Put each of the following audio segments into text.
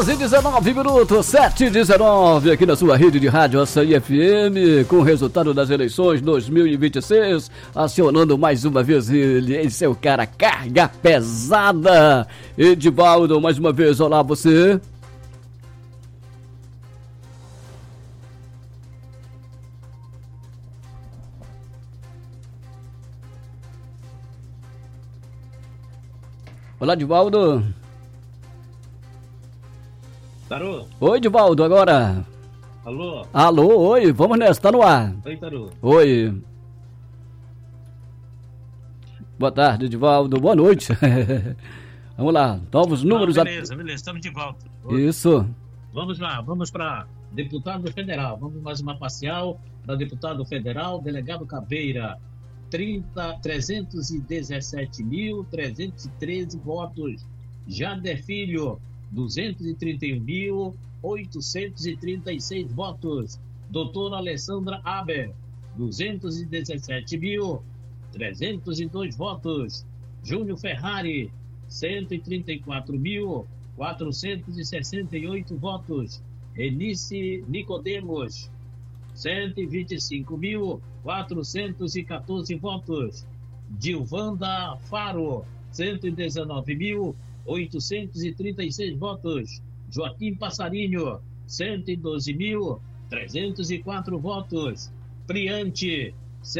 19 minutos, 7h19, aqui na sua rede de rádio Açaí FM, com o resultado das eleições 2026, acionando mais uma vez ele, esse é o cara carga pesada. Edivaldo, mais uma vez, olá você. Olá, Edivaldo. Taru. Oi, Edivaldo, agora. Alô? Alô, oi, vamos nessa, tá no ar. Oi, Taru. Oi. Boa tarde, Edivaldo, boa noite. Vamos lá, novos números. Beleza, estamos de volta. Isso. Vamos lá, vamos para deputado federal. Vamos mais uma parcial para deputado federal, delegado Caveira. 317.313 votos. Jader Filho, 231.836 votos. Doutora Alessandra Aber, 217.302 votos. Júnior Ferrari, 134.468 votos. Enice Nicodemos, 125.414 votos. Dilvanda Faro, 119.836 votos. Joaquim Passarinho, 112.304 votos. Priante,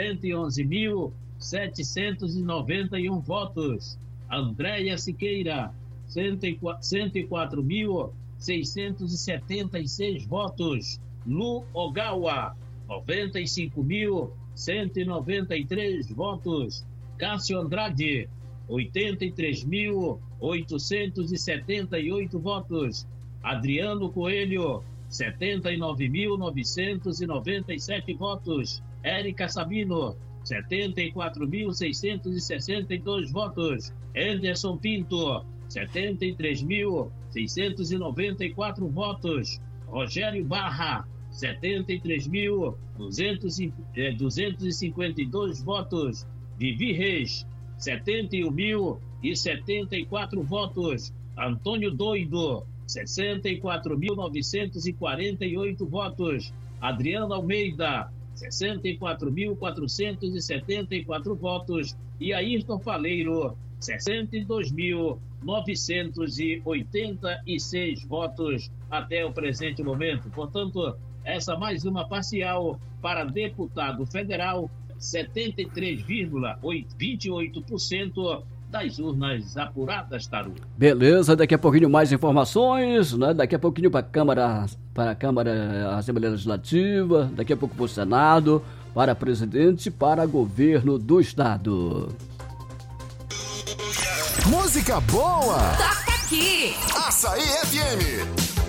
111.791 votos. Andréia Siqueira, 104.676 votos. Lu Ogawa, 95.193 votos. Cássio Andrade, 83.878 votos. Adriano Coelho, 79.997 votos. Érica Sabino, 74.662 votos. Anderson Pinto, 73.694 votos. Rogério Barra, 73.252 votos. Vivi Reis, 71.074 votos. Antônio Doido, 64.948 votos. Adriano Almeida, 64.474 votos. E Ayrton Faleiro, 62.986 votos até o presente momento. Portanto, essa mais uma parcial para deputado federal, 73,28% das urnas apuradas, Taru. Beleza, daqui a pouquinho mais informações, né? Daqui a pouquinho para a Câmara Assembleia Legislativa, daqui a pouco para o Senado, para presidente, para governo do estado. Música boa! Toca aqui! Açaí FM!